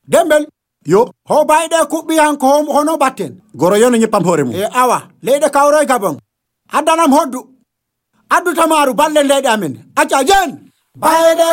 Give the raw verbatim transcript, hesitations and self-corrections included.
Dembel. Yo. Ho bayde kuɓɓi hanko hono batten. Goro yono ñeppam hoore mum. E awa, leyɗe kawroy gabon. Addanam hoddu. Addu tamaru balle leyɗe amen. Acca jen. Bayde